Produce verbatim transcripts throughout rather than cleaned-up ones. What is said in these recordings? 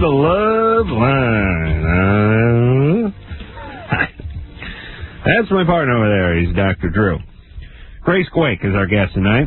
the love line. Uh, that's my partner over there. He's Doctor Drew. Grace Quake is our guest tonight.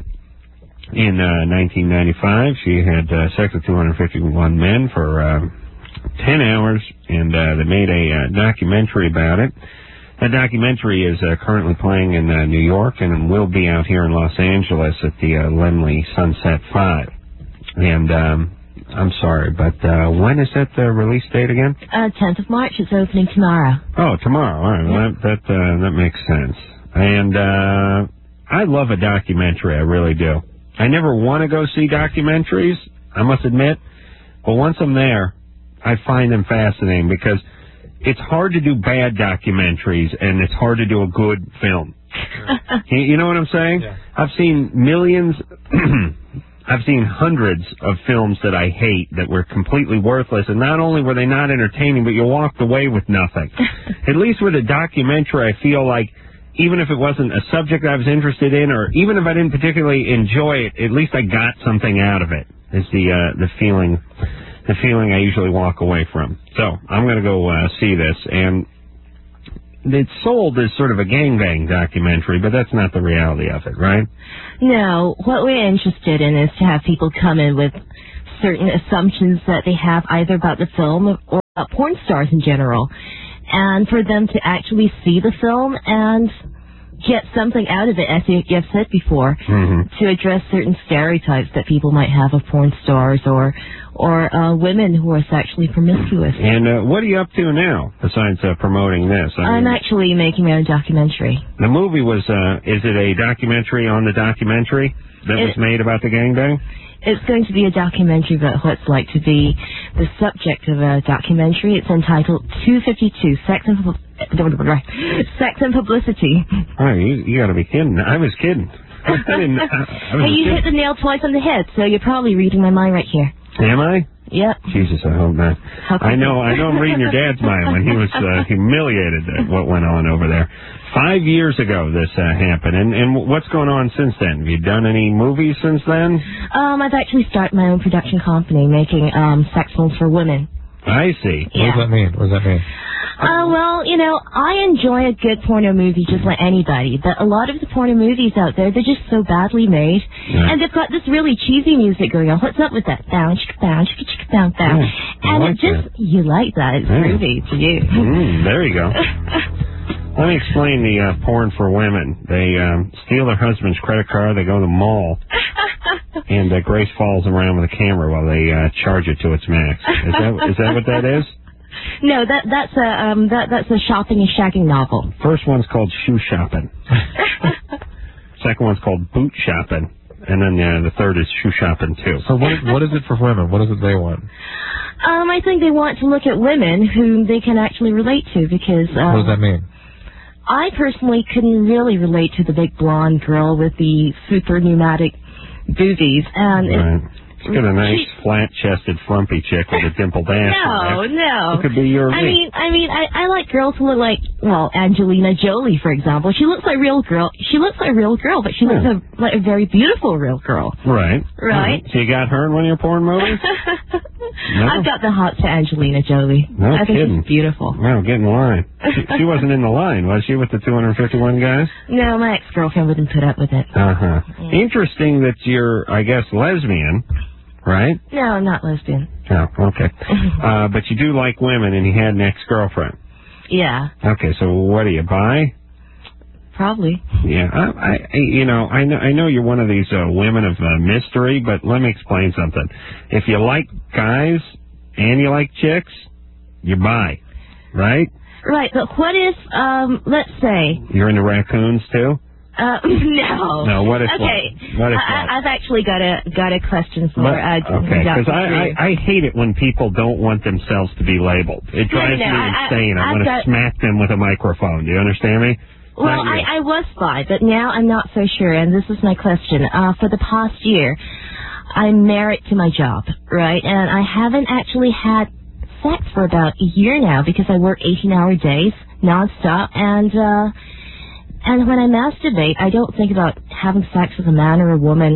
In uh, nineteen ninety-five, she had uh, sex with two hundred fifty-one men for uh, ten hours, and uh, they made a uh, documentary about it. That documentary is uh, currently playing in uh, New York and will be out here in Los Angeles at the uh, Laemmle Sunset five. And um, I'm sorry, but uh, when is that uh, release date again? Uh, tenth of March. It's opening tomorrow. Oh, tomorrow. All right. Well, that that, uh, that makes sense. And uh, I love a documentary. I really do. I never want to go see documentaries, I must admit. But once I'm there, I find them fascinating because it's hard to do bad documentaries and it's hard to do a good film. you, you know what I'm saying? Yeah. I've seen millions, I've seen hundreds of films that I hate that were completely worthless. And not only were they not entertaining, but you walked away with nothing. At least with a documentary, I feel like even if it wasn't a subject I was interested in, or even if I didn't particularly enjoy it, at least I got something out of it. Is the uh, the feeling, the feeling I usually walk away from. So I'm going to go uh, see this, and it's sold as sort of a gangbang documentary, but that's not the reality of it, right? No, what we're interested in is to have people come in with certain assumptions that they have either about the film or about porn stars in general, and for them to actually see the film and get something out of it, as you have said before, mm-hmm. to address certain stereotypes that people might have of porn stars or or uh, women who are sexually promiscuous. And uh, what are you up to now, besides uh, promoting this? I I'm mean, actually making my own documentary. The movie was, uh, is it a documentary on the documentary that it, was made about the gangbang? It's going to be a documentary about what it's like to be the subject of a documentary. It's entitled two fifty-two, Sex and Pub- Sex and Publicity. Oh, you, you got to be kidding. I was kidding. I didn't, I, I was hey, you kidding. hit the nail twice on the head, so you're probably reading my mind right here. Am I? Yep. Jesus, I hope not. I know, I know I'm reading your dad's mind when he was uh, humiliated at what went on over there. Five years ago this uh, happened, and, and what's going on since then? Have you done any movies since then? Um, I've actually started my own production company making um, sex films for women. I see. Yeah. What does that mean? What does that mean? Uh, well, you know, I enjoy a good porno movie just like anybody, but a lot of the porno movies out there, they're just so badly made, yeah. and they've got this really cheesy music going on. What's up with that? Bounce, bounce, bounce, bounce. Yeah, and like it just, that. you like that. It's yeah. groovy to you. Mm, there you go. Let me explain the uh, porn for women. They um, steal their husband's credit card, they go to the mall, and uh, Grace follows them around with a camera while they uh, charge it to its max. Is that is that what that is? No, that that's a um that that's a shopping and shagging novel. First one's called Shoe Shopping. Second one's called Boot Shopping, and then uh, the third is Shoe Shopping too. So what what is it for women? What is it they want? Um, I think they want to look at women whom they can actually relate to because. Um, what does that mean? I personally couldn't really relate to the big blonde girl with the super pneumatic boobies, and. Right. It, Get a nice flat-chested, frumpy chick with a dimpled ass. No, no. It could be your. I mean, I mean, I, I like girls who look like, well, Angelina Jolie, for example. She looks like a real girl. She looks like a real girl, but she looks yeah. a, like a very beautiful real girl. Right. Right. So you got her in one of your porn movies? No? I've got the hots for Angelina Jolie. No I think kidding. she's beautiful. No, get in line. She, she wasn't in the line, was she, with the two hundred fifty-one guys? No, my ex-girlfriend wouldn't put up with it. Uh-huh. Yeah. Interesting that you're, I guess, lesbian. Right? No, I'm not lesbian. Oh, okay. uh, but you do like women, and you had an ex-girlfriend. Yeah. Okay, so what are you, bi? Probably. Yeah, I, I, you know, I know, I know you're one of these uh, women of uh, mystery, but let me explain something. If you like guys and you like chicks, you're bi, right? Right, but what if, um, let's say... You're into raccoons, too? Uh, no. No, what if okay. What if I, I've actually got a got a question for but, uh, okay, because I, I, I hate it when people don't want themselves to be labeled. It drives no, no, me I, insane. I, I want to got, smack them with a microphone. Do you understand me? Well, I, I was bi, but now I'm not so sure, and this is my question. Uh, for the past year, I'm married to my job, right? And I haven't actually had sex for about a year now because I work eighteen-hour days, nonstop, and... uh And when I masturbate, I don't think about having sex with a man or a woman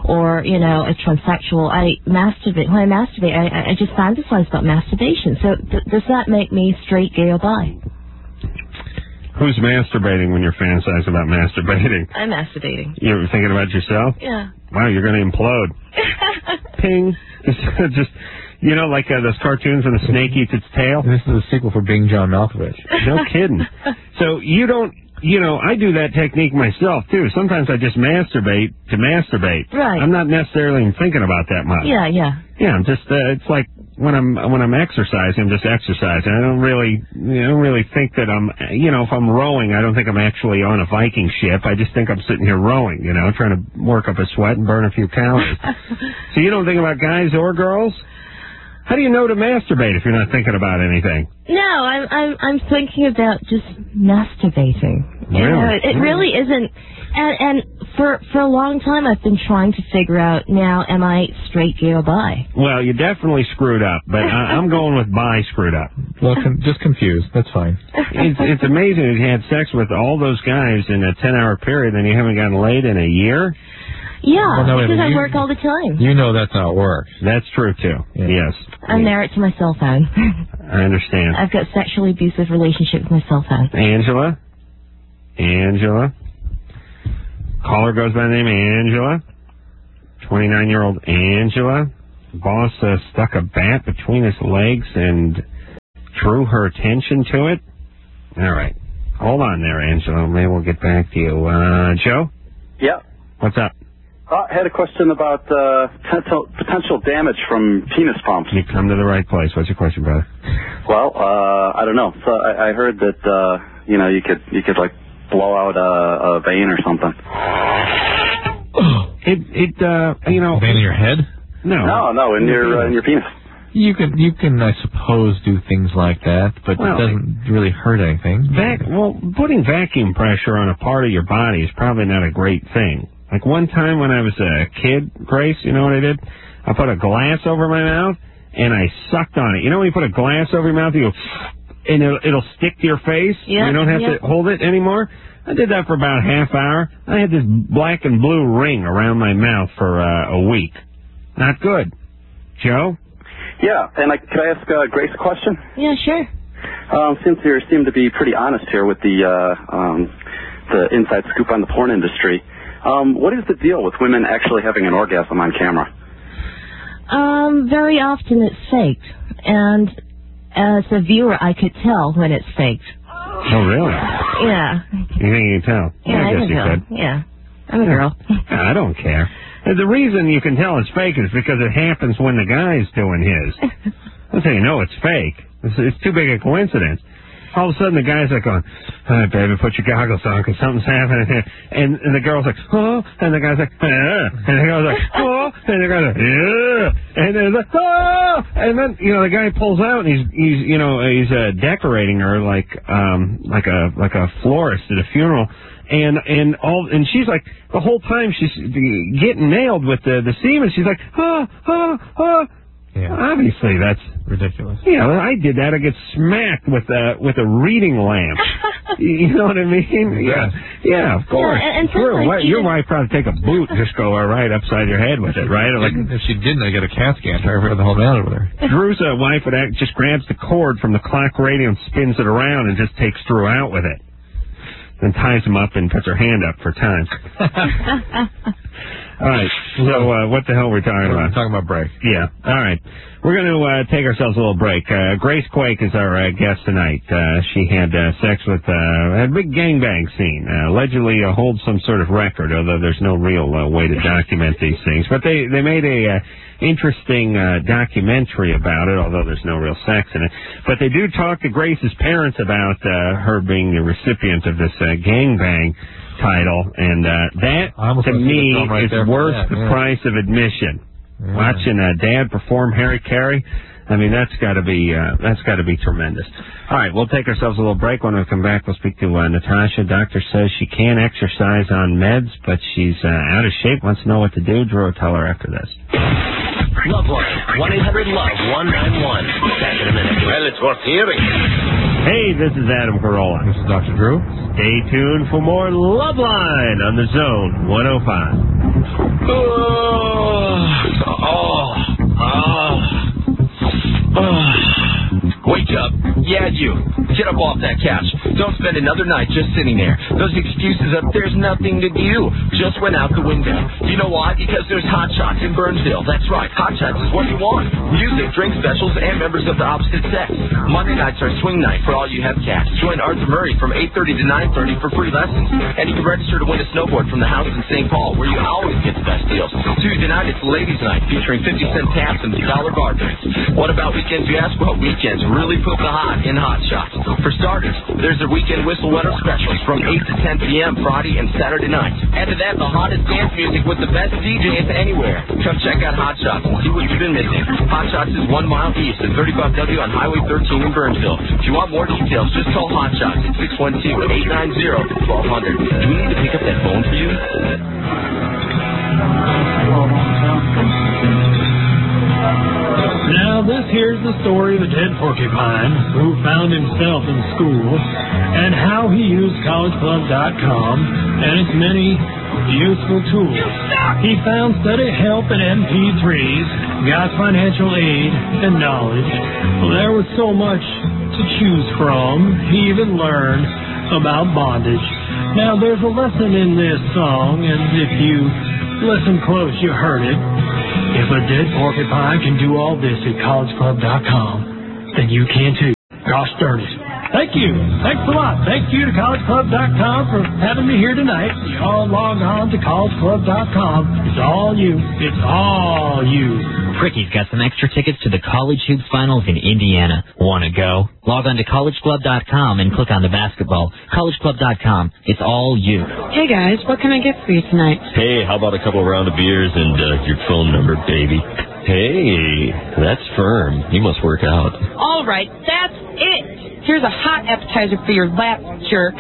or, you know, a transsexual, I masturbate. When I masturbate, I, I just fantasize about masturbation. So th- does that make me straight, gay, or bi? Who's masturbating when you're fantasizing about masturbating? I'm masturbating. You're thinking about yourself? Yeah. Wow, you're going to implode. Ping. Just, just, you know, like uh, those cartoons when the snake eats its tail? This is a sequel for Being John Malkovich. No kidding. So you don't, you know, I do that technique myself, too. Sometimes I just masturbate to masturbate. Right. I'm not necessarily even thinking about that much. Yeah, yeah. Yeah, I'm just, uh, it's like when I'm when I'm exercising, I'm just exercising. I don't really, I don't really think that I'm, you know, if I'm rowing, I don't think I'm actually on a Viking ship. I just think I'm sitting here rowing, you know, trying to work up a sweat and burn a few calories. So you don't think about guys or girls? How do you know to masturbate if you're not thinking about anything? No, I'm I'm I'm thinking about just masturbating. You Really? know, it, it really isn't. And and for for a long time, I've been trying to figure out now, am I straight, gay, or bi? Well, you definitely screwed up, but I, I'm going with bi screwed up. Well, con- just confused. That's fine. It's it's amazing that you had sex with all those guys in a ten-hour period, and you haven't gotten laid in a year. Yeah, Well, no, because but I you- work all the time. You know that's how it works. That's true too. Yeah. Yes, I'm married to my cell phone. I understand. I've got sexually abusive relationship with my cell phone. Angela? Angela? Caller goes by the name Angela. twenty-nine-year-old Angela. Boss uh, stuck a bat between his legs and drew her attention to it. All right. Hold on there, Angela. Maybe we'll get back to you. Uh, Joe? Yeah. What's up? Uh, I had a question about uh, potential, potential damage from penis pumps. You come to the right place. What's your question, brother? Well, uh, I don't know. So I, I heard that uh, you know you could you could like blow out a, a vein or something. It it uh you know Vein in your head? no No, no, in your uh, in your penis. You can, you can, I suppose, do things like that, but Well, it doesn't really hurt anything. Vac- well, putting vacuum pressure on a part of your body is probably not a great thing. Like one time when I was a kid, Grace, you know what I did? I put a glass over my mouth and I sucked on it. You know when you put a glass over your mouth, you go, and it'll, it'll stick to your face. Yeah, you don't have yeah. to hold it anymore. I did that for about a half hour. I had this black and blue ring around my mouth for uh, a week. Not good. Joe? Yeah, and I, could I ask uh, Grace a question? Yeah, sure. Um, since you seem to be pretty honest here with the uh, um, the inside scoop on the porn industry, um, what is the deal with women actually having an orgasm on camera? Um, very often it's faked, and as a viewer, I could tell when it's faked. Oh, really? Yeah. You think you can tell? Yeah, I I guess can you tell. could. Yeah. I'm a girl. I don't care. And the reason you can tell it's fake is because it happens when the guy's doing his. That's how you know it's fake. It's, it's too big a coincidence. All of a sudden, the guy's like going, all right, baby, put your goggles on because something's happening here. And, and the girl's like, oh, and the guy's like, yeah. And the girl's like, oh, and the guy's like, yeah. And then it's like, oh. And then, you know, the guy pulls out and he's, he's you know, he's uh, decorating her like um, like a like a florist at a funeral. And and all and she's like the whole time she's getting nailed with the the semen. She's like, oh, oh, oh. Yeah. Obviously, that's ridiculous. Yeah, I did that. I get smacked with a with a reading lamp. You know what I mean? Yeah, yeah, of course. Yeah, and, and Sure. sometimes What, even- your wife probably take a boot and just go right upside your head with it, right? Or like If she didn't, I'd get a CAT scan. Try to figure out the whole matter with her. Drew's uh, wife would act, just grabs the cord from the clock radio and spins it around and just takes Drew out with it. Then ties him up and puts her hand up for time. All right. So uh, what the hell are we talking We're about? talking about break. Yeah. All right. We're going to uh, take ourselves a little break. Uh, Grace Quake is our uh, guest tonight. Uh, she had uh, sex with uh, a big gangbang scene. Uh, allegedly uh, holds some sort of record, although there's no real uh, way to document these things. But they, they made a uh, interesting uh, documentary about it, although there's no real sex in it. But they do talk to Grace's parents about uh, her being the recipient of this uh, gangbang title, and uh, that, I almost to wanna see me, the film right is there for worth that, the yeah. price of admission. Yeah. Watching uh, Dad perform Harry Carey, I mean that's got to be uh, that's got to be tremendous. All right, we'll take ourselves a little break. When we come back, we'll speak to uh, Natasha. Doctor says she can exercise on meds, but she's uh, out of shape. Wants to know what to do. Drew will tell her after this. Loveline, one eight hundred love one nine one. Back in a minute. Well, it's worth hearing. Hey, this is Adam Carolla. This is Doctor Drew. Stay tuned for more Loveline on the Zone one oh five. Oh, oh, oh. Wake up. Yeah, you. Get up off that couch. Don't spend another night just sitting there. Those excuses of there's nothing to do just went out the window. You know why? Because there's Hot Shots in Burnsville. That's right. Hot Shots is what you want. Music, drink specials, and members of the opposite sex. Monday nights are swing night for all you have cats. Join Arthur Murray from eight thirty to nine thirty for free lessons. And you can register to win a snowboard from the house in Saint Paul, where you always get the best deals. Tuesday night, it's ladies' night, featuring fifty cent taps and dollar bar drinks. What about weekends, you ask? Well, weekends really put the hot in Hot Shots. For starters, there's their weekend whistle weather specials from eight to ten p.m. Friday and Saturday nights. Add to that the hottest dance music with the best D Js anywhere. Come check out Hot Shots and see what you've been missing. Hot Shots is one mile east of thirty-five W on Highway thirteen in Burnsville. If you want more details, just call Hot Shots at six one two, eight nine zero, one two zero zero. Do we need to pick up that phone for you? Now, this here's the story of a dead porcupine who found himself in school and how he used college club dot com and its many useful tools. He found study help and M P threes, got financial aid and knowledge. Well, there was so much to choose from. He even learned about bondage. Now, there's a lesson in this song, and if you listen close, you heard it. If a dead porcupine can do all this at college club dot com, then you can too. Gosh darn it. Thank you. Thanks a lot. Thank you to college club dot com for having me here tonight. You all log on to college club dot com. It's all you. It's all you. Pricky's got some extra tickets to the College Hoops Finals in Indiana. Want to go? Log on to college club dot com and click on the basketball. college club dot com. It's all you. Hey, guys. What can I get for you tonight? Hey, how about a couple round of beers and uh, your phone number, baby? Hey, that's firm. You must work out. All right, that's it. Here's a hot appetizer for your lap, jerk.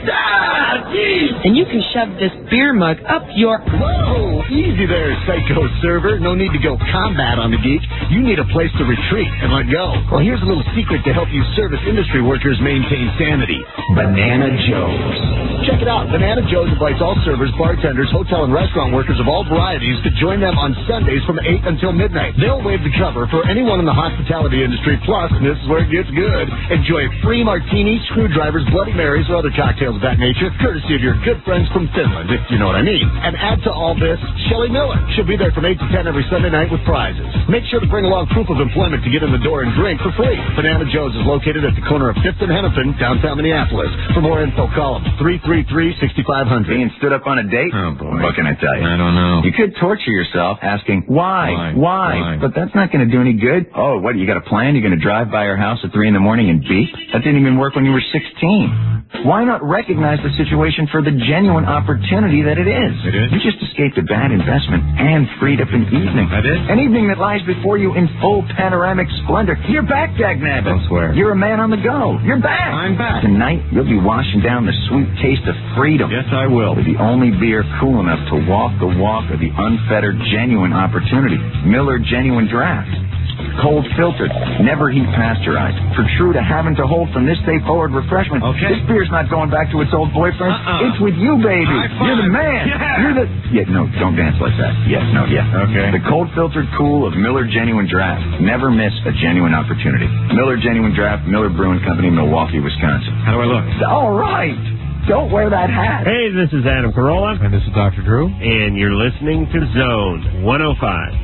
Ah, and you can shove this beer mug up your... Whoa, easy there, psycho server. No need to go combat on the geek. You need a place to retreat and let go. Well, here's a little secret to help you service industry workers maintain sanity. Banana Joe's. Check it out. Banana Joe's invites all servers, bartenders, hotel and restaurant workers of all varieties to join them on Sundays from eight until midnight. They'll waive the cover for anyone in the hospitality industry. Plus, and this is where it gets good, enjoy free martinis, screwdrivers, Bloody Marys, or other cocktails of that nature, courtesy of your good friends from Finland, if you know what I mean. And add to all this, Shelley Miller. She'll be there from eight to ten every Sunday night with prizes. Make sure to bring along proof of employment to get in the door and drink for free. Banana Joe's is located at the corner of fifth and Hennepin, downtown Minneapolis. For more info, call them three three three, six five zero zero. Being stood up on a date? Oh, boy. What can I tell you? I don't know. You could torture yourself asking, why? Why? Why? Why? But that's not going to do any good. Oh, what, you got a plan? You're going to drive by her house at three in the morning and beep? That didn't even work when you were sixteen. Why not recognize the situation for the genuine opportunity that it is? It is? You just escaped a bad investment and freed up an evening. I did? An evening that lies before you in full panoramic splendor. You're back, Dagnabbit. Don't swear. You're a man on the go. You're back. I'm back. Tonight, you'll be washing down the sweet taste of freedom. Yes, I will. With the only beer cool enough to walk the walk of the unfettered genuine opportunity. Miller Genuine Draft. Cold filtered, never heat pasteurized. For true to having to hold from this day forward refreshment. Okay. This beer's not going back to its old boyfriend. Uh-uh. It's with you, baby. High five. You're the man. Yeah. You're the... Yeah, no, don't dance like that. Yes, no, yeah. Okay. The cold filtered cool of Miller Genuine Draft. Never miss a genuine opportunity. Miller Genuine Draft, Miller Brewing Company, Milwaukee, Wisconsin. How do I look? All right. Don't wear that hat. Hey, this is Adam Carolla. And this is Doctor Drew. And you're listening to Zone one oh five.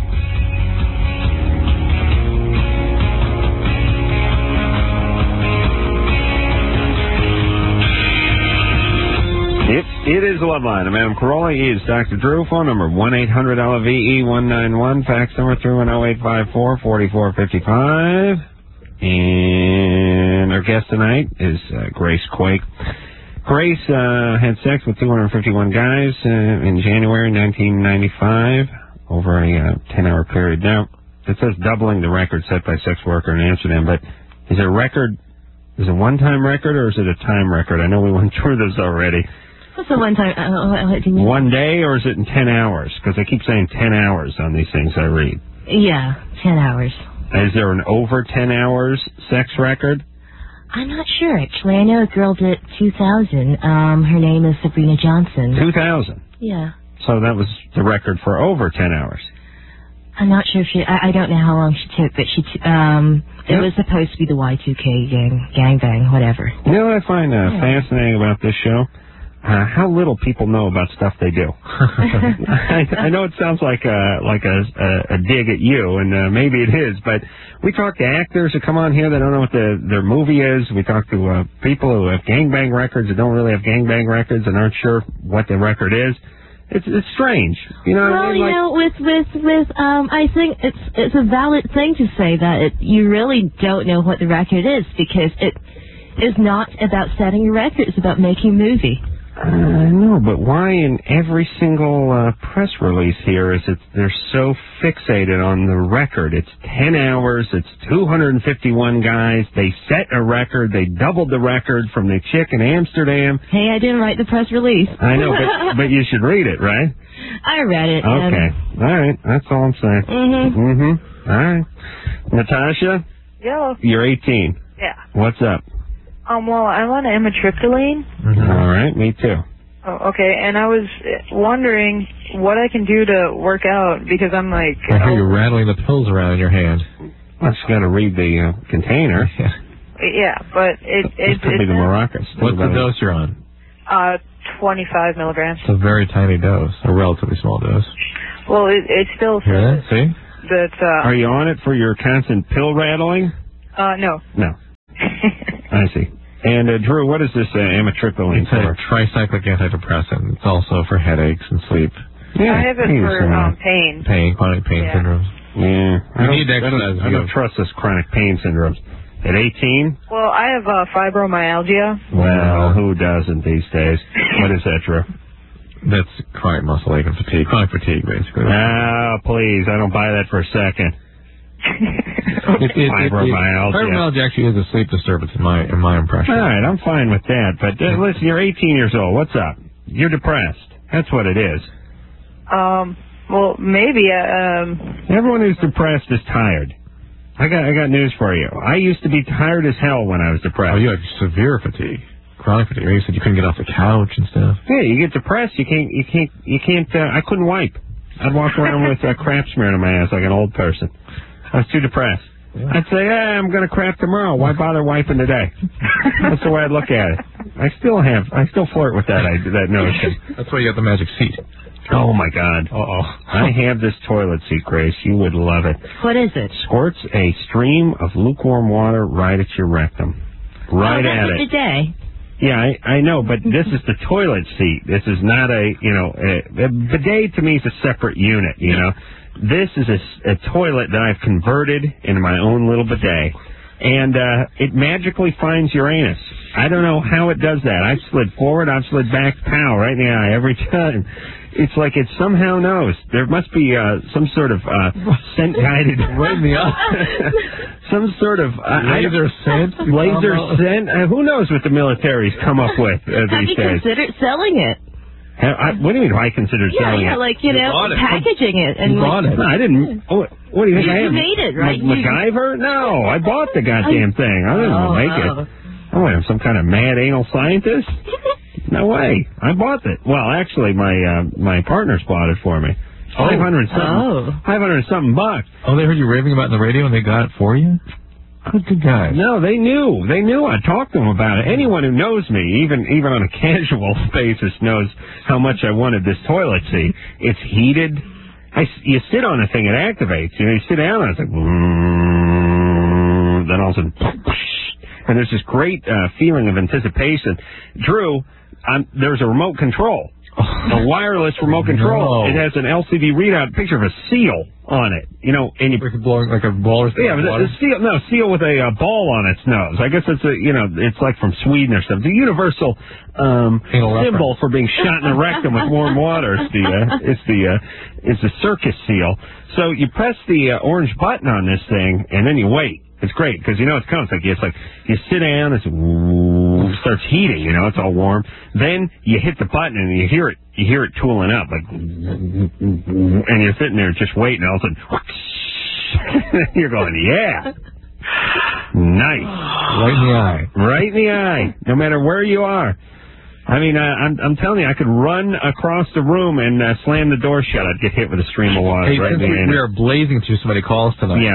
Yep, it is the Love Line. I'm Adam Carolla. He is Doctor Drew. Phone number one eight hundred L V E one nine one. Fax number three one zero eight five four, four four five five. And our guest tonight is uh, Grace Quake. Grace uh, had sex with two hundred fifty-one guys uh, in January nineteen ninety-five over a uh, ten-hour period. Now, it says doubling the record set by sex worker in Amsterdam, but is it a record, is it a one-time record or is it a time record? I know we went through this already. What's the one time? Uh, what do you mean? One day, or is it in ten hours? Because I keep saying ten hours on these things I read. Yeah, ten hours. Is there an over ten hours sex record? I'm not sure, actually. I know a girl did two thousand. Um, her name is Sabrina Johnson. two thousand? Yeah. So that was the record for over ten hours. I'm not sure if she, I, I don't know how long she took, but she, t- um, it Yep. was supposed to be the Y two K gang, gangbang, whatever. You know what I find uh, Yeah. fascinating about this show? Uh, how little people know about stuff they do. I, I know it sounds like a, like a, a, a dig at you, and uh, maybe it is, but we talk to actors who come on here that don't know what the, their movie is. We talk to uh, people who have gangbang records that don't really have gangbang records and aren't sure what the record is. It's it's strange, you know. Well, what I mean? you Like, know, with with with um, I think it's it's a valid thing to say that it, you really don't know what the record is because it is not about setting a record; it's about making a movie. I know, but why in every single uh, press release here is it they're so fixated on the record? It's ten hours, it's two hundred fifty-one guys, they set a record, they doubled the record from the chick in Amsterdam. Hey, I didn't write the press release. I know, but, but you should read it, right? I read it. Okay, Um, all right, that's all I'm saying. Mhm. Mm-hmm, all right. Natasha, Yeah. you're eighteen. Yeah. What's up? Um. Well, I'm on amitriptyline. All right, me too. Oh, okay. And I was wondering what I can do to work out because I'm like. I hear you rattling the pills around in your hand. I just got to read the uh, container. Yeah, but it it This could be the maracas. What's the dose you're on? uh twenty-five milligrams. It's a very tiny dose, a relatively small dose. Well, it it still Hear that? says See? that. Uh, Are you on it for your constant pill rattling? Uh, no. No. I see. And, uh, Drew, what is this uh, amitriptyline It's for? a tricyclic antidepressant. It's also for headaches and sleep. Yeah, I have it hey, for some, uh, um, pain. Pain, chronic pain Yeah. syndrome. Yeah. I You don't- need I don't, exercise. I don't trust this chronic pain syndrome. At eighteen? Well, I have uh, fibromyalgia. Well, who doesn't these days? What is that, Drew? That's chronic muscle ache and fatigue. Chronic fatigue, basically. Ah, please, I don't buy that for a second. It, it, it, Fibromyalgia. Fibromyalgia actually is a sleep disturbance in my in my impression. All right, I'm fine with that. But uh, listen, you're eighteen years old. What's up? You're depressed. That's what it is. Um. Well, maybe. Uh, um. Everyone who's depressed is tired. I got I got news for you. I used to be tired as hell when I was depressed. Oh, you have severe fatigue, chronic fatigue. You said you couldn't get off the couch and stuff. Yeah, you get depressed. You can't. You can't. You can't. Uh, I couldn't wipe. I'd walk around with uh, crap smeared on my ass like an old person. I was too depressed. Yeah. I'd say, hey, I'm going to crap tomorrow. Why bother wiping today? That's the way I'd look at it. I still have. I still flirt with that. I, that notion. That's why you got the magic seat. Oh my God. Uh oh. I have this toilet seat, Grace. You would love it. What is it? Squirts a stream of lukewarm water right at your rectum. Right oh, at that's it. Today. Yeah, I, I know, but this is the toilet seat. This is not a, you know, a, a bidet to me is a separate unit, you know. This is a, a toilet that I've converted into my own little bidet. And uh, it magically finds your anus. I don't know how it does that. I've slid forward, I've slid back, pow, right in the eye every time. It's like it somehow knows. There must be uh, some sort of uh, scent-guided... Right in the eye. Some sort of... Uh, laser scent? Laser scent? Uh, who knows what the military's come up with uh, Have these you days? considered selling it? Have, I, what do you mean I considered Yeah, selling yeah, it? like, you, You know, bought it. packaging it. And You like, bought it. No, I didn't. Oh, what do you think You I am? made it, right? Ma- MacGyver? No, I bought the goddamn thing. I didn't Oh, make it. oh. Oh, I'm some kind of mad anal scientist? No way. I bought it. Well, actually, my uh, my partners bought it for me. Five hundred something. Oh. Five hundred something bucks. Oh, they heard you raving about it in the radio and they got it for you? Good, good guys. No, they knew. They knew. I talked to them about it. Anyone who knows me, even even on a casual basis, knows how much I wanted this toilet seat. It's heated. I, you sit on the thing, it activates. You know, you sit down, and it's like, mm, then all of a sudden, and there's this great uh, feeling of anticipation. Drew, um, there's a remote control. A wireless remote control. No. It has an L C D readout picture of a seal on it. You know, and you Like blowing like a walrus. yeah, but the, the seal, no, seal with a uh, ball on its nose. I guess it's a, you know, it's like from Sweden or something. The universal um, symbol for being shot in the rectum with warm water. It's the, uh, it's the, uh, it's the circus seal. So you press the uh, orange button on this thing, and then you wait. It's great because you know it's coming. It's like it's like you sit down, it's ooh, starts heating. You know, it's all warm. Then you hit the button and you hear it. You hear it tooling up like, and you're sitting there just waiting. All of a sudden, you're going, yeah, nice, right in the eye, right in the eye. No matter where you are. I mean, uh, I'm, I'm telling you, I could run across the room and uh, slam the door shut. I'd get hit with a stream of water. Hey, right since we, we are blazing through so many calls tonight. Yeah.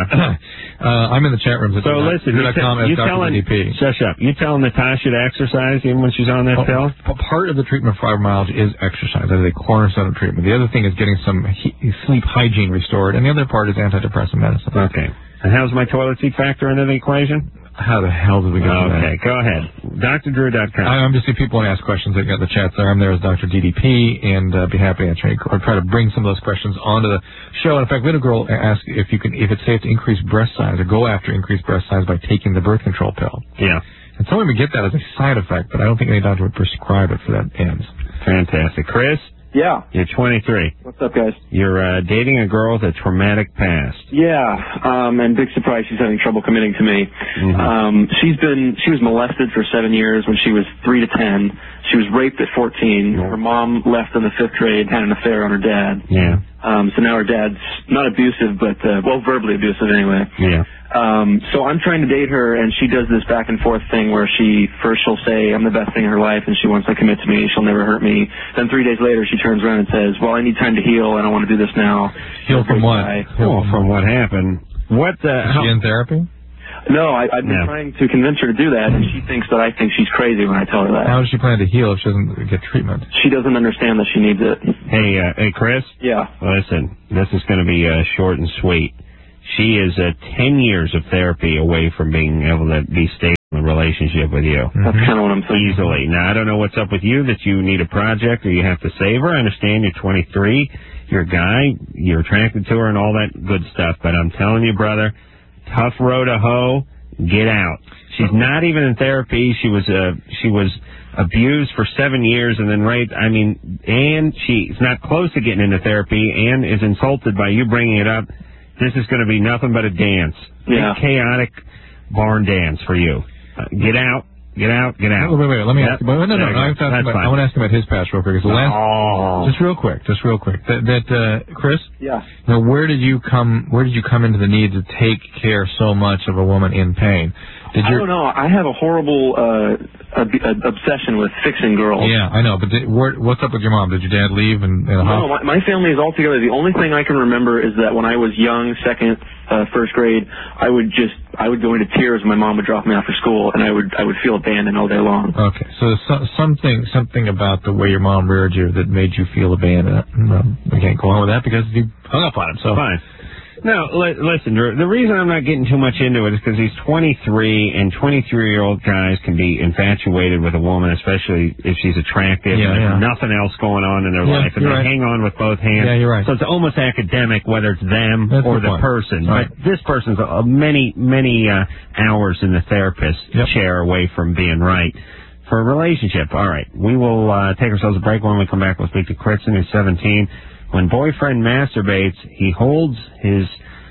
uh, I'm in the chat rooms at So listen, you, te- you telling, shush up. You telling Natasha to exercise even when she's on that well, pill? Part of the treatment for fibromyalgia is exercise. That is a cornerstone of treatment. The other thing is getting some he- sleep hygiene restored, and the other part is antidepressant medicine. Okay. And how's my toilet seat factor into the equation? How the hell did we get to that? Okay, go ahead. D R drew dot com. I'm just seeing people want to ask questions. I've got the chats there. I'm there as Doctor D D P, and uh, be happy to answer any, or try to bring some of those questions onto the show. And in fact, we had a girl ask if you can, if it's safe to increase breast size or go after increased breast size by taking the birth control pill. Yeah. And some women get that as a side effect, but I don't think any doctor would prescribe it for that ends. Fantastic. Chris? Yeah. You're twenty-three. What's up, guys? You're uh, dating a girl with a traumatic past. Yeah, um, and big surprise, she's having trouble committing to me. Mm-hmm. Um, she's been, she was molested for seven years when she was three to ten. She was raped at fourteen. Her mom left in the fifth grade, had an affair on her dad. Yeah. Um, so now her dad's not abusive, but, uh, well, verbally abusive anyway. Yeah. Um, so I'm trying to date her, and she does this back and forth thing where she, first she'll say, I'm the best thing in her life, and she wants to commit to me, she'll never hurt me. Then three days later, she turns around and says, well, I need time to heal, I don't want to do this now. Heal from what? Heal from what happened. What the... Is she in therapy? No, I, I've been Yeah. trying to convince her to do that, and she thinks that I think she's crazy when I tell her that. How does she plan to heal if she doesn't get treatment? She doesn't understand that she needs it. Hey, uh, hey, Chris? Yeah. Listen, this is going to be uh, short and sweet. She is uh, ten years of therapy away from being able to be stable in a relationship with you. That's kind of what I'm thinking. Easily. Now, I don't know what's up with you, that you need a project or you have to save her. I understand you're twenty-three. You're a guy. You're attracted to her and all that good stuff. But I'm telling you, brother, tough row to hoe. Get out. She's not even in therapy. She was uh, she was abused for seven years and then raped. I mean, and she's not close to getting into therapy and is insulted by you bringing it up. This is going to be nothing but a dance. Yeah. Big chaotic barn dance for you. Uh, get out. Get out. Get out. Wait, wait, wait. Let me Yep. ask you. No, no, no. There you no I, go. about, That's fine. I want to ask him about his past real quick. 'Cause the last, Oh. just real quick. Just real quick. That, that uh, Chris? Yeah. Now, where did you come? Where did you come into the need to take care so much of a woman in pain? Did I your, don't know. I have a horrible uh, ob- ob- obsession with fixing girls. Yeah, I know. But did, where, what's up with your mom? Did your dad leave and, and No, my, my family is all together. The only thing I can remember is that when I was young, second, uh, first grade, I would just, I would go into tears when my mom would drop me off for school, and I would, I would feel abandoned all day long. Okay, so there's so, something, something about the way your mom reared you that made you feel abandoned. Um, we can't go on with that because you hung up on him. So Fine. No, li- listen, Drew, the reason I'm not getting too much into it is because he's twenty-three, and twenty-three-year-old guys can be infatuated with a woman, especially if she's attractive Yeah, and yeah. there's nothing else going on in their Yeah, life, and you're they right. hang on with both hands. Yeah, you're right. So it's almost academic whether it's them That's or the the point. person. Right. But this person's uh, many, many uh, hours in the therapist Yep. chair away from being right for a relationship. All right, we will uh, take ourselves a break. When we come back, we'll speak to Kritzen, who's seventeen. When boyfriend masturbates, he holds his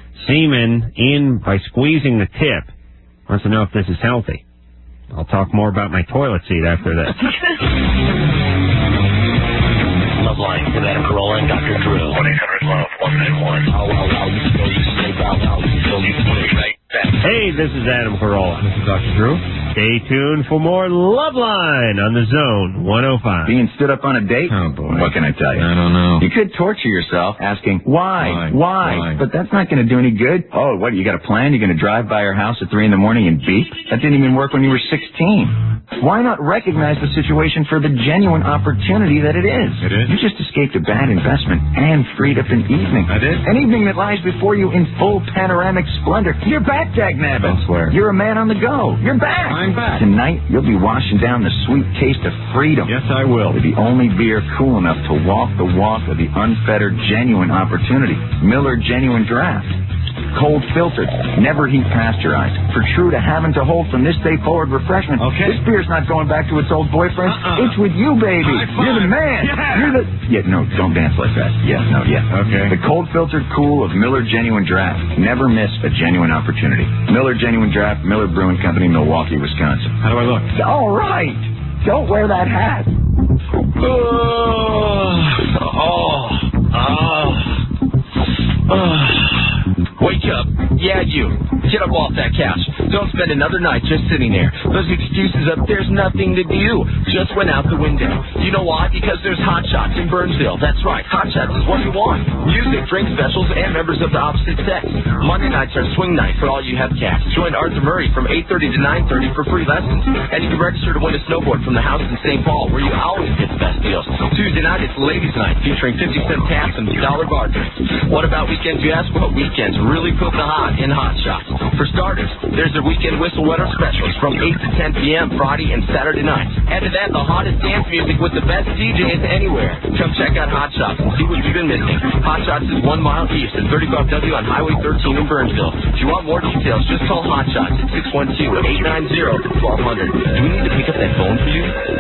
semen in by squeezing the tip. Wants to know if this is healthy. I'll talk more about my toilet seat after this. Love line with Adam Carolla and Doctor Drew. one eight hundred love one nine one. How, how, how, you feel you stay down, how you feel you stay right back. Hey, this is Adam Carolla. This is Doctor Drew. Stay tuned for more Love Line on the Zone one oh five. Being stood up on a date? Oh, boy. What can I tell you? I don't know. You could torture yourself asking, why? Why? Why? Why? But that's not going to do any good. Oh, what, you got a plan? You're going to drive by her house at three in the morning and beep? That didn't even work when you were sixteen. Why not recognize the situation for the genuine opportunity that it is? It is. You just escaped a bad investment and freed up an evening. I did. An evening that lies before you in full panoramic splendor. You're back, Dagnabbit. Don't swear. You're a man on the go. You're back. I'm back. Tonight, you'll be washing down the sweet taste of freedom. Yes, I will. With the only beer cool enough to walk the walk of the unfettered genuine opportunity. Miller Genuine Draft. Cold filtered, never heat pasteurized. For true to having to hold from this day forward refreshment. Okay. This beer's not going back to its old boyfriend. Uh-uh. It's with you, baby. High five. You're the man. Yeah. You're the... Yeah, no, don't dance like that. Yeah, no, yeah. Okay. The cold filtered cool of Miller Genuine Draft. Never miss a genuine opportunity. Miller Genuine Draft, Miller Brewing Company, Milwaukee, Wisconsin. How do I look? All right. Don't wear that hat. Oh, oh, oh, oh. Wake up. Yeah, you. Get up off that couch. Don't spend another night just sitting there. Those excuses up, there's nothing to do. just went out the window. You know why? Because there's Hot Shots in Burnsville. That's right, Hot Shots is what you want. Music, drink specials, and members of the opposite sex. Monday nights are swing night for all you have cats. Join Arthur Murray from eight thirty to nine thirty for free lessons. And you can register to win a snowboard from the house in Saint Paul, where you always get the best deals. Tuesday night, it's Ladies Night, featuring fifty cent taps and dollar bar drinks. What about weekends, you ask? Well, weekends really put the hot in Hot Shots. For starters, there's their weekend whistle weather specials from eight to ten p.m. Friday and Saturday nights. Add to that the hottest dance music with the best D Js anywhere. Come check out Hot Shots and see what you've been missing. Hot Shots is one mile east at thirty-five W on Highway thirteen in Burnsville. If you want more details, just call Hot Shots at six one two, eight nine zero, one two zero zero. Do we need to pick up that phone for you?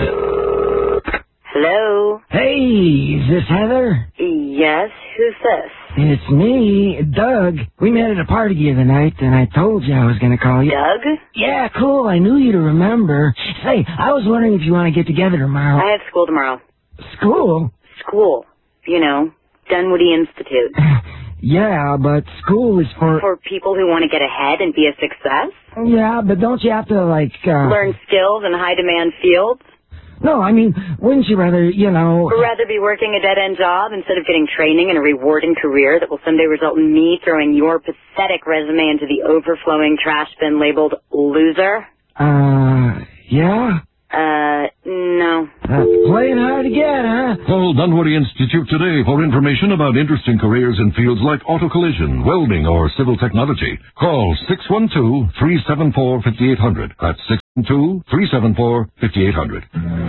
Hello? Hey, is this Heather? Yes, who's this? It's me, Doug. We met at a party the other night, and I told you I was going to call you. Doug? Yeah, cool. I knew you'd remember. Say, I was wondering if you want to get together tomorrow. I have school tomorrow. School? School. You know, Dunwoody Institute. Yeah, but school is for... For people who want to get ahead and be a success? Yeah, but don't you have to, like... Uh... Learn skills in high-demand fields? No, I mean, wouldn't you rather, you know... Or rather be working a dead-end job instead of getting training in a rewarding career that will someday result in me throwing your pathetic resume into the overflowing trash bin labeled loser? Uh, yeah? Uh, no. That's playing hard to get, huh? Call Dunwoody Institute today for information about interesting careers in fields like auto collision, welding, or civil technology. Call six one two, three seven four, five eight zero zero. That's six one two, three seven four, five eight zero zero.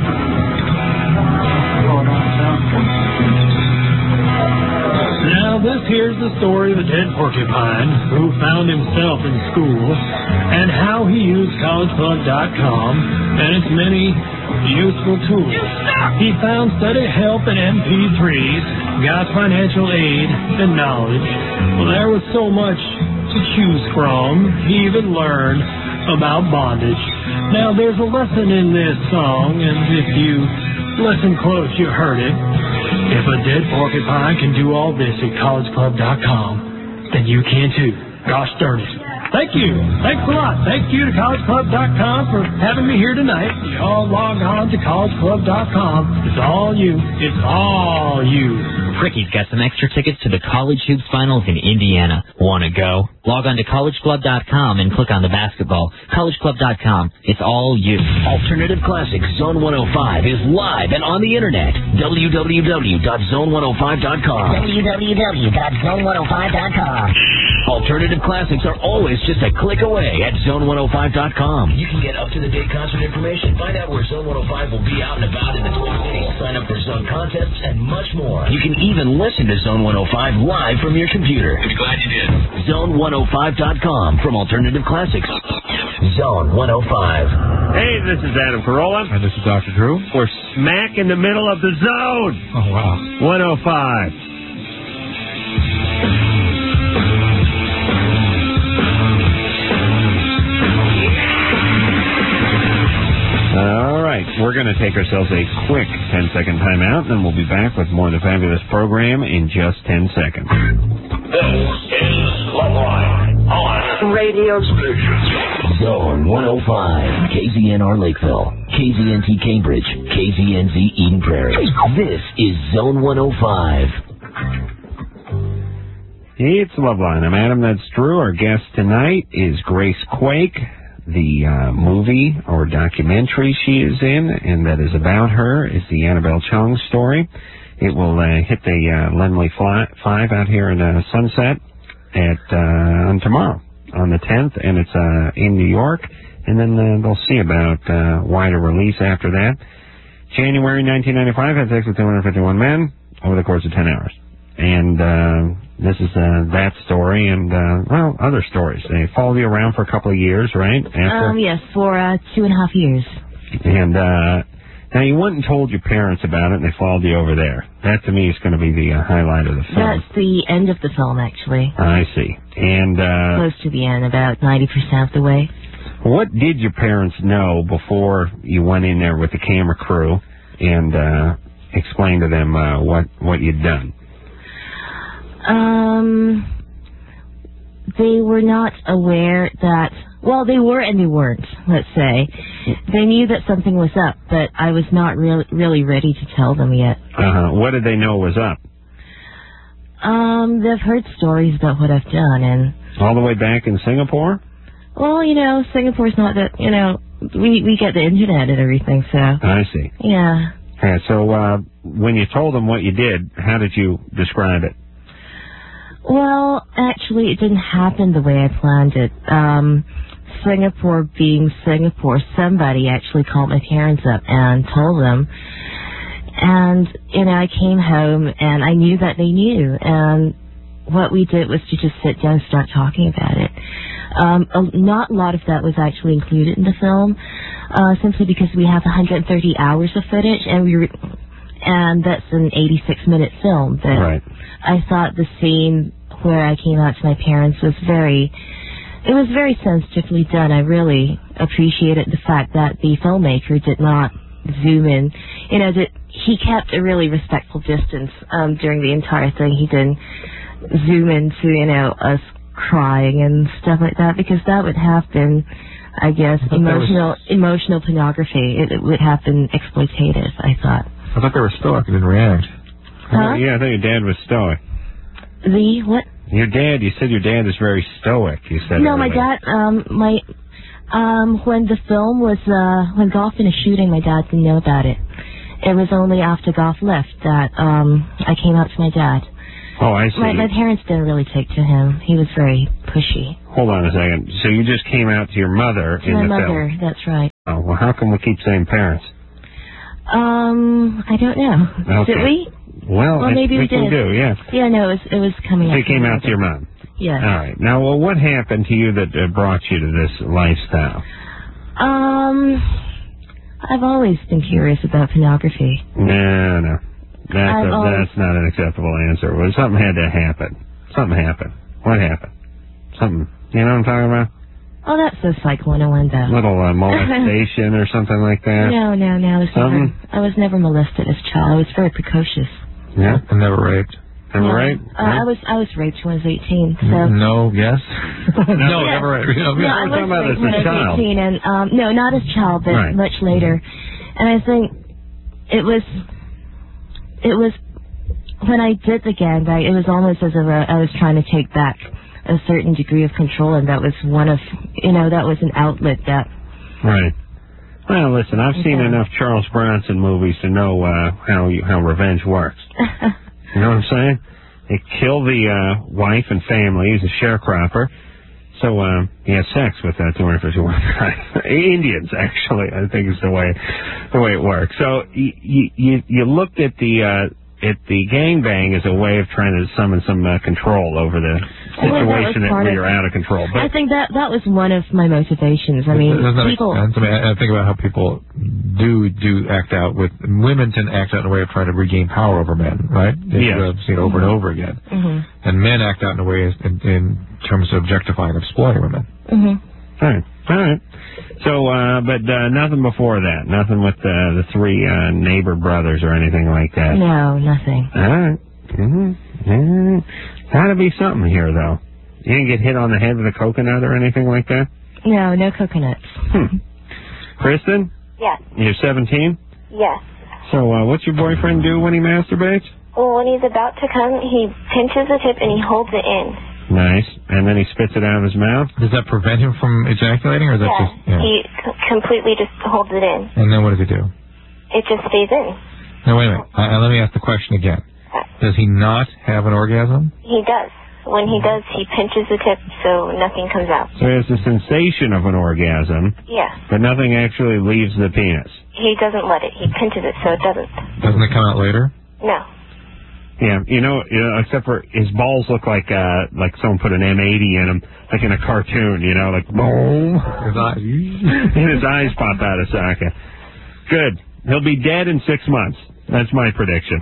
Now this here's the story of a dead porcupine who found himself in school and how he used college plug dot com and its many useful tools. He found study help and M P threes, got financial aid and knowledge. Well, there was so much to choose from. He even learned about bondage. Now there's a lesson in this song, and if you listen close, you heard it. If a dead porcupine can do all this at college club dot com, then you can too. Gosh darn it. Thank you. Thanks a lot. Thank you to college club dot com for having me here tonight. You all log on to college club dot com. It's all you. It's all you. Ricky's got some extra tickets to the College Hoops Finals in Indiana. Want to go? Log on to college club dot com and click on the basketball. college club dot com. It's all you. Alternative Classics Zone one oh five is live and on the internet. w w w dot zone one oh five dot com. w w w dot zone one oh five dot com. Alternative Classics are always just a click away at zone one oh five dot com. You can get up-to-the-date concert information, find out where Zone one oh five will be out and about in the Twin Cities, sign up for Zone contests, and much more. You can even listen to Zone one oh five live from your computer. I'm glad you did. zone one oh five dot com from Alternative Classics. Zone one oh five. Hey, this is Adam Carolla. And this is Doctor Drew. We're smack in the middle of the zone. Oh, wow. one oh five. All right, we're going to take ourselves a quick ten-second timeout, and then we'll be back with more of the fabulous program in just ten seconds. This is Loveline on radio station. Zone one oh five, K Z N R Lakeville, K Z N T Cambridge, K Z N Z Eden Prairie. This is Zone one oh five. It's Loveline. I'm Adam. That's Drew. Our guest tonight is Grace Quake. The uh, movie or documentary she is in, and that is about her, is the Annabelle Chong story. It will uh, hit the uh, Lemley five out here in uh, Sunset at uh, on tomorrow, on the tenth, and it's uh, in New York. And then uh, they'll see about uh, wider release after that. January nineteen ninety-five had sex with two hundred fifty-one men over the course of ten hours. And uh, this is uh, that story and, uh, well, other stories. They followed you around for a couple of years, right? After? Um, yes, for uh, two and a half years. And uh, now you went and told your parents about it, and they followed you over there. That, to me, is going to be the uh, highlight of the film. That's the end of the film, actually. I see. And uh, close to the end, about ninety percent of the way. What did your parents know before you went in there with the camera crew and uh, explained to them uh, what, what you'd done? Um, they were not aware that, well, they were and they weren't, let's say. They knew that something was up, but I was not really really ready to tell them yet. Uh-huh. What did they know was up? Um, they've heard stories about what I've done, and... All the way back in Singapore? Well, you know, Singapore's not that, you know, we, we get the internet and everything, so... I see. Yeah. Yeah, so uh, when you told them what you did, how did you describe it? Well, actually, it didn't happen the way I planned it. Um, Singapore being Singapore, somebody actually called my parents up and told them. And, you know, I came home and I knew that they knew. And what we did was to just sit down and start talking about it. Um, a, not a lot of that was actually included in the film, uh, simply because we have one hundred thirty hours of footage, and we re- and that's an eighty-six minute film. But right. I thought the scene where I came out to my parents was very, it was very sensitively done. I really appreciated the fact that the filmmaker did not zoom in. You know, that he kept a really respectful distance um, during the entire thing. He didn't zoom into, you know, us crying and stuff like that, because that would have been, I guess, I emotional was... emotional pornography. It, it would have been exploitative, I thought. I thought they were stoic and didn't react. Huh? Yeah, I thought your dad was stoic. The what? Your dad, you said your dad is very stoic, you said. No, earlier. my dad, um, my, um, when the film was, uh, when Golf finished shooting, my dad didn't know about it. It was only after Golf left that, um, I came out to my dad. Oh, I see. My, my parents didn't really take to him. He was very pushy. Hold on a second. So you just came out to your mother to in my the mother, film? That's right. Oh, well, how come we keep saying parents? Um, I don't know. Okay. Did we? Well, well maybe we, we can did. do, yeah. Yeah, no, it was, it was coming so out. you came out to your mom? Yes. All right. Now, well, what happened to you that uh, brought you to this lifestyle? Um, I've always been curious about pornography. No, no. That's, a, always... that's not an acceptable answer. Well, something had to happen. Something happened. What happened? Something, you know what I'm talking about? Oh, that's the Psych one oh one, though. Little uh, molestation or something like that? No, no, no. I was, something? never, I was never molested as a child. I was very precocious. Yeah, and never raped. Never no. raped? Uh, I was I was raped when I was eighteen. So. No, yes? no, no, never raped. No, no, I was about raped as when a I was child. eighteen, and um, no, not as a child, but right. much later. And I think it was, it was, when I did the gangbang, it was almost as if I was trying to take back a certain degree of control, and that was one of, you know, that was an outlet that... Right. Well, listen, I've seen okay. enough Charles Bronson movies to know uh, how you, how revenge works. You know what I'm saying? They kill the uh, wife and family. He's a sharecropper. So uh, he has sex with uh, two hundred fifty-one Indians, actually, I think is the way the way it works. So you you, you looked at the uh, at the gangbang as a way of trying to summon some uh, control over the situation well, that where you're out of control. But I think that that was one of my motivations. I mean, doesn't that people. Make sense? I mean, I think about how people do do act out with women tend to act out in a way of trying to regain power over men, right? Yeah, I've seen it over and over again. Mm-hmm. And men act out in a way in, in terms of objectifying and exploiting women. Mm-hmm. All right, all right. So, uh, but uh, nothing before that. Nothing with uh, the three uh, neighbor brothers or anything like that. No, nothing. All right. Mm-hmm. Mm-hmm. Gotta be something here, though. You didn't get hit on the head with a coconut or anything like that? No, no coconuts. Hmm. Kristen? Yes. You're seventeen? Yes. So, uh, what's your boyfriend do when he masturbates? Well, when he's about to come, he pinches the tip and he holds it in. Nice. And then he spits it out of his mouth? Does that prevent him from ejaculating, or is that yes. just... Yeah. He c- completely just holds it in. And then what does he do? It just stays in. Now, wait a minute. Uh, let me ask the question again. Does he not have an orgasm? He does. When he does, he pinches the tip so nothing comes out. So he has the sensation of an orgasm, Yeah. but nothing actually leaves the penis. He doesn't let it. He pinches it so it doesn't. Doesn't it come out later? No. Yeah, you know, you know, except for his balls look like uh like someone put an M eighty in them, like in a cartoon, you know, like boom. His eyes. And his eyes pop out of socket. Good. He'll be dead in six months. That's my prediction.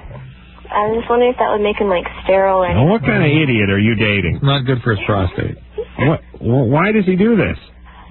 I was just wondering if that would make him, like, sterile or anything. Now, what kind of idiot are you dating? Not good for his prostate. What? Why does he do this?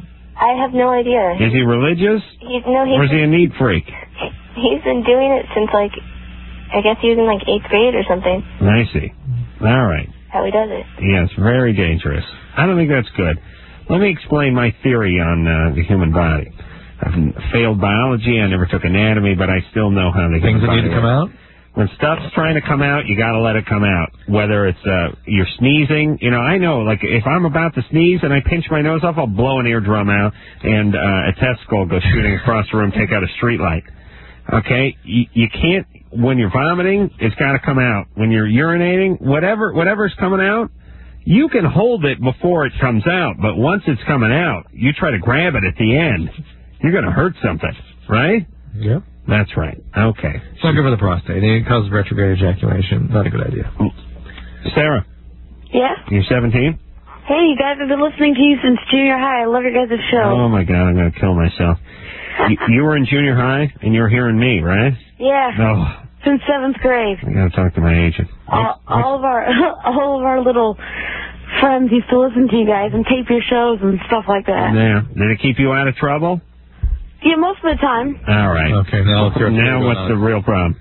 I have no idea. Is he religious? He's, no, he's or is he a neat freak? He's been doing it since, like, I guess he was in, like, eighth grade or something. I see. All right. How he does it. Yes, very dangerous. I don't think that's good. Let me explain my theory on uh, the human body. I've failed biology. I never took anatomy, but I still know how they Things that need to come out? When stuff's trying to come out, you got to let it come out. Whether it's uh, you're sneezing, you know, I know, like, if I'm about to sneeze and I pinch my nose off, I'll blow an eardrum out, and uh, a testicle goes shooting across the room, take out a street light. Okay? You, you can't, when you're vomiting, it's got to come out. When you're urinating, whatever whatever's coming out, you can hold it before it comes out, but once it's coming out, you try to grab it at the end, you're going to hurt something, right? Yep. That's right. Okay. It's not good for the prostate. It causes retrograde ejaculation. Not a good idea. Sarah. Yeah? You're seventeen? Hey, you guys, I've been listening to you since junior high. I love your guys' show. Oh, my God, I'm going to kill myself. you, you were in junior high, and you were hearing me, right? Yeah. Oh. Since seventh grade. I got to talk to my agent. All, all of our all of our little friends used to listen to you guys and tape your shows and stuff like that. Yeah. Did it keep you out of trouble? Yeah, most of the time. All right. Okay, now let's hear what's Now going what's on. the real problem?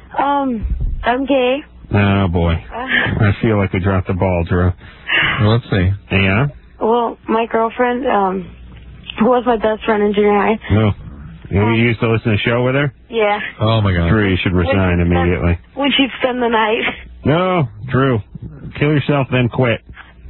Um, I'm gay. Oh, boy. I feel like we dropped the ball, Drew. Well, let's see. Yeah? Well, my girlfriend, um, who was my best friend in junior high. No. You used to listen to the show with her? Yeah. Oh, my God. Drew, you should resign immediately. When she'd spend the night. No, Drew. Kill yourself, then quit.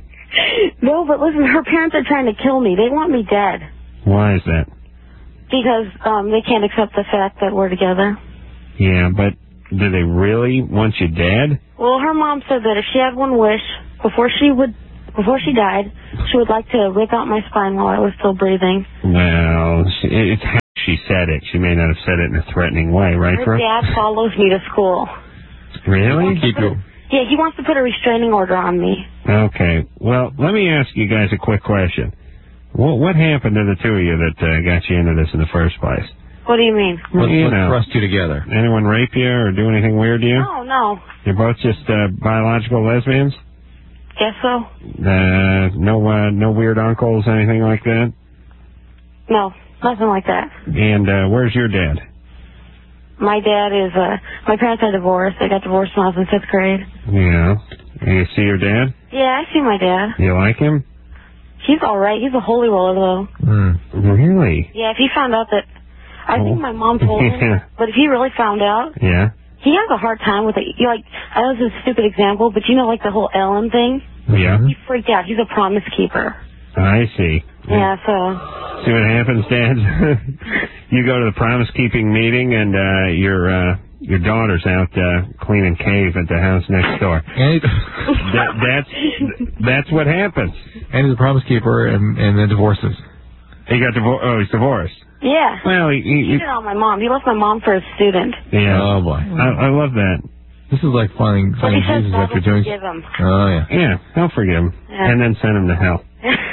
No, but listen, her parents are trying to kill me. They want me dead. Why is that? Because um, they can't accept the fact that we're together. Yeah, but do they really want you dead? Well, her mom said that if she had one wish before she would, before she died, she would like to rip out my spine while I was still breathing. Well, she, it's how she said it. She may not have said it in a threatening way, right, Her Drew? dad follows me to school. Really? Keep you. Yeah, he wants to put a restraining order on me. Okay. Well, let me ask you guys a quick question. What, what happened to the two of you that uh, got you into this in the first place? What do you mean? What, you what know, thrust you together? Anyone rape you or do anything weird to you? No, no. You're both just uh, biological lesbians? Guess so. Uh, no, uh, no weird uncles, anything like that? No, nothing like that. And uh, where's your dad? My dad is, uh, my parents are divorced. They got divorced when I was in fifth grade. Yeah. You see your dad? Yeah, I see my dad. You like him? He's alright. He's a holy roller, though. Mm. Really? Yeah, if he found out that, I Oh. think my mom told him, Yeah. but if he really found out, Yeah. he has a hard time with it. You like, I know this is a stupid example, but you know, like the whole Ellen thing? Yeah. He freaked out. He's a promise keeper. I see. Yeah, so. See what happens, Dad? You go to the promise-keeping meeting, and uh, your uh, your daughter's out uh, cleaning cave at the house next door. And that, that's that's what happens. And he's a promise keeper, and, and then divorces. He got divorced. Oh, he's divorced. Yeah. Well, he, he, He cheated on my mom. He left my mom for a student. yeah. Oh, boy. I, I love that. This is like finding, But he finding says Jesus God after will doing... forgive him. Oh, yeah. Yeah, I'll forgive him, Yeah. and then send him to hell.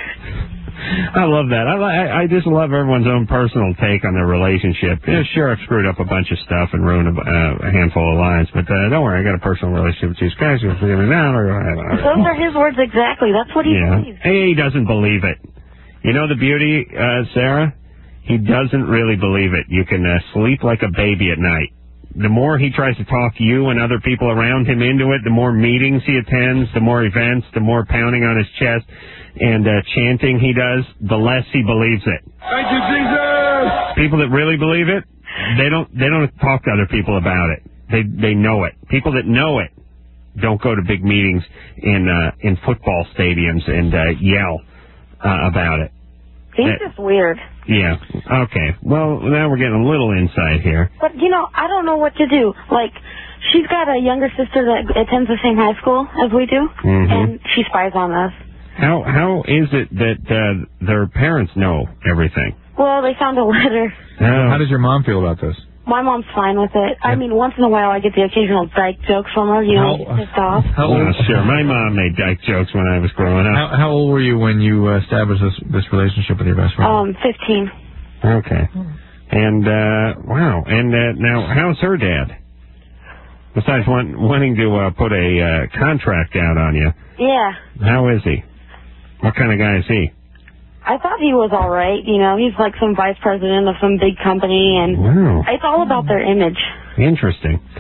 I love that. I, li- I just love everyone's own personal take on their relationship. Yeah, sure, I've screwed up a bunch of stuff and ruined a, uh, a handful of lives, but uh, don't worry, I got a personal relationship with these guys who forgive me now. Those are his words exactly. That's what he Yeah. believes. He doesn't believe it. You know the beauty, uh, Sarah? He doesn't really believe it. You can uh, sleep like a baby at night. The more he tries to talk you and other people around him into it, the more meetings he attends, the more events, the more pounding on his chest and uh, chanting he does, the less he believes it. Thank you, Jesus! People that really believe it, they don't they don't talk to other people about it. They they know it. People that know it don't go to big meetings in uh, in football stadiums and uh, yell uh, about it. He's Uh, just weird. Yeah. Okay. Well, now we're getting a little insight here. But, you know, I don't know what to do. Like, she's got a younger sister that attends the same high school as we do, Mhm. and she spies on us. How how is it that uh, their parents know everything? Well, they found a letter. Oh. How does your mom feel about this? My mom's fine with it. I mean, once in a while I get the occasional dyke jokes from her, you know, I get pissed off. How Well, old, sure. My mom made dyke jokes when I was growing up. how, how old were you when you uh, established this this relationship with your best friend? Um, fifteen. Okay. And, uh, wow. And uh, now, how's her dad? Besides want, wanting to uh, put a uh, contract out on you, Yeah. how is he? What kind of guy is he? I thought he was all right. You know, he's like some vice president of some big company, and Wow. it's all about their image. Interesting.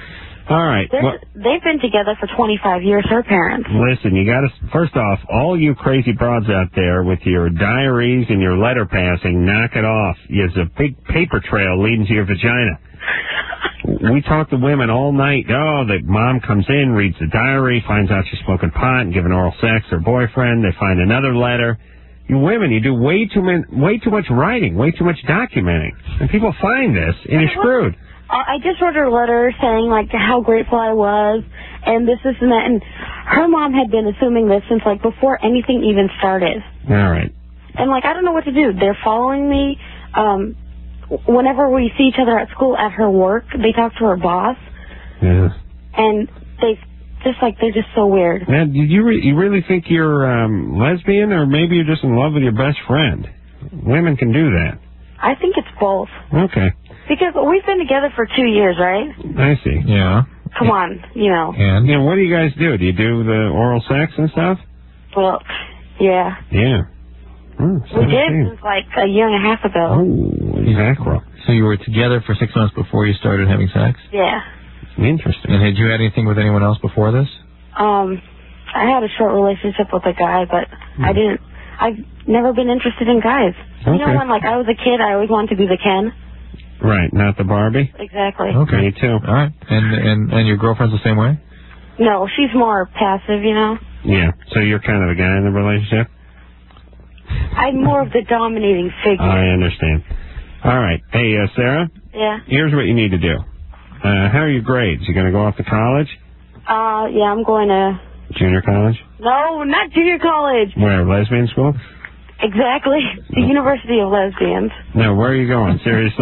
All right. They're- Well, They've been together for twenty-five years, her parents. listen, you got to, first off, all you crazy broads out there with your diaries and your letter passing, knock it off. There's a big paper trail leading to your vagina. We talk to women all night. Oh, the mom comes in, reads the diary, finds out she's smoking pot and giving oral sex to her boyfriend. They find another letter. You women, you do way too many, way too much writing, way too much documenting. And people find this, and you're screwed. I I just wrote her a letter saying, like, how grateful I was, and this, this, and that. And her mom had been assuming this since, like, before anything even started. All right. And, like, I don't know what to do. They're following me. Um, whenever we see each other at school, at her work, they talk to her boss. Yeah. And they just, like, they're just so weird. Now, did you re- you really think you're um, lesbian, or maybe you're just in love with your best friend? Women can do that. I think it's both. Okay. Because we've been together for two years, right? I see. Yeah. Come on, you know. And you know, what do you guys do? Do you do the oral sex and stuff? Well, yeah. Yeah. Oh, We did since, like, a year and a half ago. Oh, mackerel. So you were together for six months before you started having sex? Yeah. Interesting. And had you had anything with anyone else before this? Um, I had a short relationship with a guy, but I didn't. I've never been interested in guys. You know, Okay. when, like, I was a kid, I always wanted to be the Ken. Right, not the Barbie? Exactly. Okay. Me too. All right. And and and your girlfriend's the same way? No, she's more passive, you know. Yeah. So you're kind of a guy in the relationship? I'm more of the dominating figure. I understand. All right. Hey, uh, Sarah, Yeah. here's what you need to do. Uh, how are your grades? You going to go off to college? Uh, yeah, I'm going to... Junior college? No, not junior college. Where, lesbian school? Exactly. The University of Lesbians. No, where are you going? Seriously?